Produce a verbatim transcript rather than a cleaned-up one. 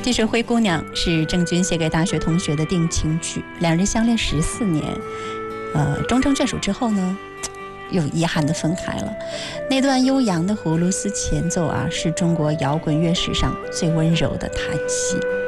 这首《灰姑娘》是郑钧写给大学同学的定情曲，两人相恋十四年，呃，终成眷属之后呢，又遗憾地分开了。那段悠扬的葫芦丝前奏啊，是中国摇滚乐史上最温柔的叹息。